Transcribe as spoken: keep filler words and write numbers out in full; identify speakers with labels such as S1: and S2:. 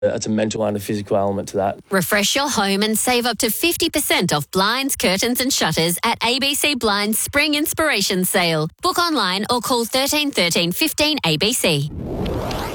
S1: It's a mental and a physical element to that.
S2: Refresh your home and save up to fifty percent off blinds, curtains and shutters at A B C Blinds Spring Inspiration Sale. Book online or call thirteen thirteen fifteen A B C.